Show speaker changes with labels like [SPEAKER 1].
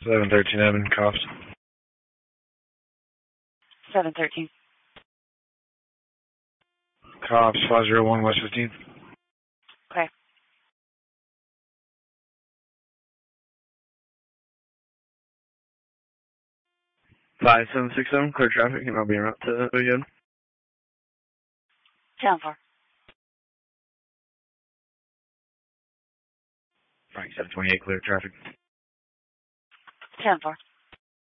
[SPEAKER 1] 713 Evan, cops.
[SPEAKER 2] 713.
[SPEAKER 1] Cops, 501 West 15.
[SPEAKER 2] Okay.
[SPEAKER 3] Five 767, clear traffic, and I'll be en route to Oyedo.
[SPEAKER 2] 10-4.
[SPEAKER 1] Frank 728, clear traffic.
[SPEAKER 2] 10-4.